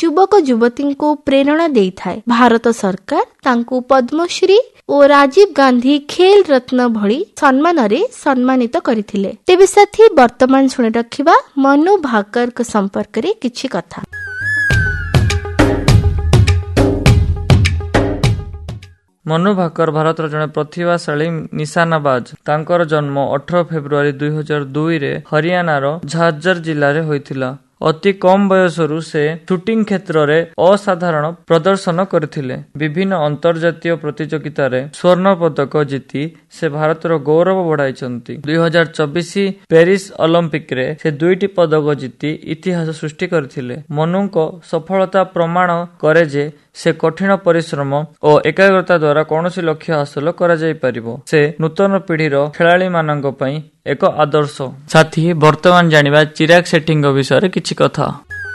ଯୁବକ ଯୁବତୀଙ୍କୁ ପ୍ରେରଣା ଦେଇଥାଏ। ଭାରତ ସରକାର ତାଙ୍କୁ ପଦ୍ମଶ୍ରୀ ଓ ରାଜୀବ ଗାନ୍ଧୀ ଖେଲ ରତ୍ନ ଭଳି ସମ୍ମାନରେ ସମ୍ମାନିତ କରିଥିଲେ। ତେବେ ସାଥୀ ବର୍ତ୍ତମାନ ଶୁଣି ରଖିବା ମନୁ ଭାକରଙ୍କ ସମ୍ପର୍କରେ କିଛି କଥା। ମନୁ ଭାକର ଭାରତର ଜଣେ ପ୍ରତିଭାଶାଳୀ ନିଶାନାବାଜ। ତାଙ୍କର ଜନ୍ମ 18 ଫେବୃଆରୀ 2002ରେ ହରିୟାଣାର ଝାଜ୍ଜର ଜିଲ୍ଲାରେ ହୋଇଥିଲା। ଅତି କମ୍ ବୟସରୁ ସେ ସୁଟିଂ କ୍ଷେତ୍ରରେ ଅସାଧାରଣ ପ୍ରଦର୍ଶନ କରିଥିଲେ। ବିଭିନ୍ନ ଅନ୍ତର୍ଜାତୀୟ ପ୍ରତିଯୋଗିତାରେ ସ୍ୱର୍ଣ୍ଣ ପଦକ ଜିତି ସେ ଭାରତର ଗୌରବ ବଢାଇଛନ୍ତି। 2024 ପ୍ୟାରିସ୍ ଅଲିମ୍ପିକରେ ସେ 2ଟି ପଦକ ଜିତି ଇତିହାସ ସୃଷ୍ଟି କରିଥିଲେ। ମନୁଙ୍କ ସଫଳତା ପ୍ରମାଣ କରେ ଯେ ସେ କଠିନ ପରିଶ୍ରମ ଓ ଏକାଗ୍ରତା ଦ୍ୱାରା କୌଣସି ଲକ୍ଷ୍ୟ ହାସଲ କରାଯାଇପାରିବ। ସେ ନୂତନ ପିଢ଼ିର ଖେଳାଳିମାନଙ୍କ ପାଇଁ ଏକ ଆଦର୍ଶ। ସାଥୀ ବର୍ତ୍ତମାନ ଜାଣିବା ଚିରାଗ ସେଠୀଙ୍କ ବିଷୟରେ କିଛି କଥା।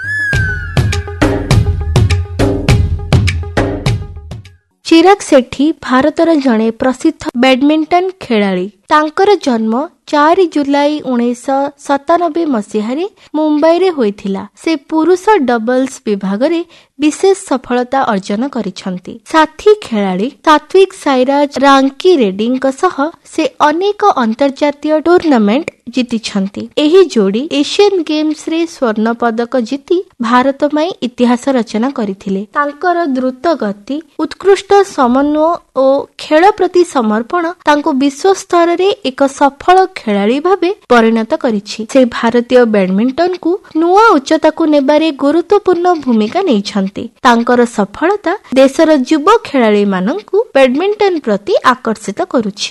ଚିରାଗ ସେଠୀ ଭାରତର ଜଣେ ପ୍ରସିଦ୍ଧ ବ୍ୟାଡମିଣ୍ଟନ ଖେଳାଳି। ତାଙ୍କର ଜନ୍ମ 4 ଜୁଲାଇ 1997 ମସିହାରେ ମୁମ୍ବାଇରେ ହୋଇଥିଲା। ସେ ପୁରୁଷ ଡବଲ୍ସ ବିଭାଗରେ ବିଶେଷ ସଫଳତା ଅର୍ଜନ କରିଛନ୍ତି। ସାଥୀ ଖେଳାଳି ସାତ୍ୱିକ ସାଇରାଜ ରାଙ୍କି ରେଡ୍ଡୀଙ୍କ ସହ ସେ ଅନେକ ଅନ୍ତର୍ଜାତୀୟ ଟୁର୍ଣ୍ଣାମେଣ୍ଟ ଜିତିଛନ୍ତି। ଏହି ଯୋଡ଼ି ଏସିଆନ ଗେମ୍ସରେ ସ୍ୱର୍ଣ୍ଣ ପଦକ ଜିତି ଭାରତ ପାଇଁ ଇତିହାସ ରଚନା କରିଥିଲେ। ତାଙ୍କର ଦ୍ରୁତ ଗତି, ଉତ୍କୃଷ୍ଟ ସମନ୍ୱୟ ଓ ଖେଳ ପ୍ରତି ସମର୍ପଣ ତାଙ୍କୁ ବିଶ୍ୱସ୍ତରରେ ଏକ ସଫଳ ଖେଳାଳି ଭାବେ ପରିଣତ କରିଛି। ସେ ଭାରତୀୟ ବ୍ୟାଡମିଣ୍ଟନକୁ ନୂଆ ଉଚ୍ଚତାକୁ ନେବାରେ ଗୁରୁତ୍ୱପୂର୍ଣ୍ଣ ଭୂମିକା ନେଇଛନ୍ତି। ତାଙ୍କର ସଫଳତା ଦେଶର ଯୁବ ଖେଳାଳିମାନଙ୍କୁ ବ୍ୟାଡମିଣ୍ଟନ ପ୍ରତି ଆକର୍ଷିତ କରୁଛି।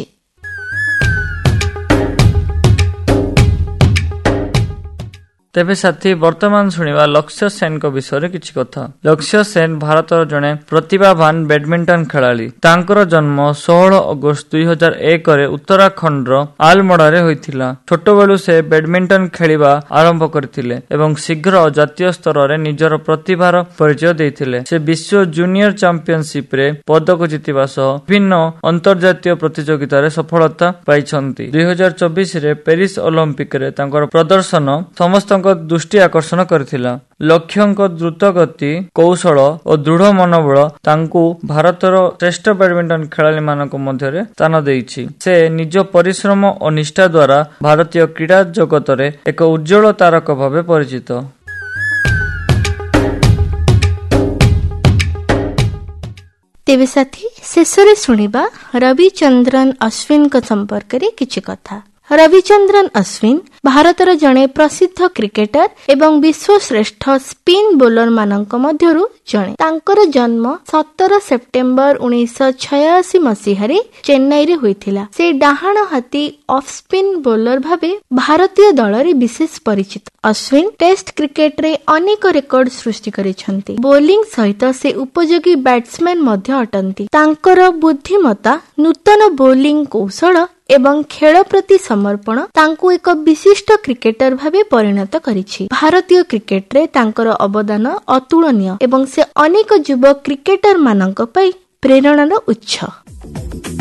ତେବେ ସାଥୀ ବର୍ତ୍ତମାନ ଶୁଣିବା ଲକ୍ଷ୍ୟ ସେନଙ୍କ ବିଷୟରେ କିଛି କଥା। ଲକ୍ଷ୍ୟ ସେନ ଭାରତର ଜଣେ ପ୍ରତିଭାବାନ ବ୍ୟାଡମିଣ୍ଟନ ଖେଳାଳି। ତାଙ୍କର ଜନ୍ମ 16 ଅଗଷ୍ଟ 2001ରେ ଉତ୍ତରାଖଣ୍ଡର ଆଲମୋଡାରେ ହୋଇଥିଲା। ଛୋଟବେଳୁ ସେ ବ୍ୟାଡମିଣ୍ଟନ ଖେଳିବା ଆରମ୍ଭ କରିଥିଲେ ଏବଂ ଶୀଘ୍ର ଜାତୀୟ ସ୍ତରରେ ନିଜର ପ୍ରତିଭାର ପରିଚୟ ଦେଇଥିଲେ। ସେ ବିଶ୍ୱ ଜୁନିୟର ଚାମ୍ପିୟନସିପରେ ପଦକ ଜିତିବା ସହ ବିଭିନ୍ନ ଅନ୍ତର୍ଜାତୀୟ ପ୍ରତିଯୋଗିତାରେ ସଫଳତା ପାଇଛନ୍ତି। 2024ରେ ପ୍ୟାରିସ୍ ଅଲିମ୍ପିକରେ ତାଙ୍କର ପ୍ରଦର୍ଶନ ସମସ୍ତଙ୍କ ଦୃଷ୍ଟି ଆକର୍ଷଣ କରିଥିଲା। ଲକ୍ଷ୍ୟଙ୍କ ଦ୍ରୁତ ଗତି, କୌଶଳ ଓ ଦୃଢ ମନୋବଳ ତାଙ୍କୁ ଭାରତର ଶ୍ରେଷ୍ଠ ବ୍ୟାଡମିଣ୍ଟନ ଖେଳାଳିମାନଙ୍କ ମଧ୍ୟରେ ସ୍ଥାନ ଦେଇଛି। ସେ ନିଜ ପରିଶ୍ରମ ଓ ନିଷ୍ଠା ଦ୍ୱାରା ଭାରତୀୟ କ୍ରୀଡା ଜଗତରେ ଏକ ଉଜ୍ଜ୍ୱଳ ତାରକା ଭାବେ ପରିଚିତ। ତେବେ ସାଥୀ ଶେଷରେ ଶୁଣିବା ରବିଚନ୍ଦ୍ରନ ଅଶ୍ୱିନଙ୍କ ସମ୍ପର୍କରେ କିଛି କଥା। ରବିଚନ୍ଦ୍ରନ ଅଶ୍ୱିନ ଭାରତର ଜଣେ ପ୍ରସିଦ୍ଧ କ୍ରିକେଟର ଏବଂ ବିଶ୍ୱଶ୍ରେଷ୍ଠ ସ୍ପିନ୍ ବୋଲର ମାନଙ୍କ ମଧ୍ୟରୁ ଜଣେ। ତାଙ୍କର ଜନ୍ମ 17 ସେପ୍ଟେମ୍ବର 1986 ମସିହାରେ ଚେନ୍ନାଇରେ ହୋଇଥିଲା। ସେ ଡାହାଣ ହାତୀ ଅଫ୍ ସ୍ପିନ୍ ବୋଲର ଭାବେ ଭାରତୀୟ ଦଳରେ ବିଶେଷ ପରିଚିତ। ଅଶ୍ୱିନ ଟେଷ୍ଟ କ୍ରିକେଟରେ ଅନେକ ରେକର୍ଡ ସୃଷ୍ଟି କରିଛନ୍ତି। ବୋଲିଂ ସହିତ ସେ ଉପଯୋଗୀ ବ୍ୟାଟ୍ସମ୍ୟାନ ମଧ୍ୟ ଅଟନ୍ତି। ତାଙ୍କର ବୁଦ୍ଧିମତ୍ତା, ନୂତନ ବୋଲିଂ କୌଶଳ ଏବଂ ଖେଳ ପ୍ରତି ସମର୍ପଣ ତାଙ୍କୁ ଏକ ବିଶିଷ୍ଟ କ୍ରିକେଟର ଭାବେ ପରିଣତ କରିଛି। ଭାରତୀୟ କ୍ରିକେଟରେ ତାଙ୍କର ଅବଦାନ ଅତୁଳନୀୟ ଏବଂ ସେ ଅନେକ ଯୁବ କ୍ରିକେଟର ମାନଙ୍କ ପାଇଁ ପ୍ରେରଣାର ଉତ୍ସ।